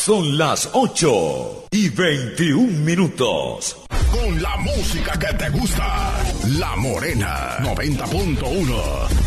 Son las 8:21. Con la música que te gusta. La Morena 90.1.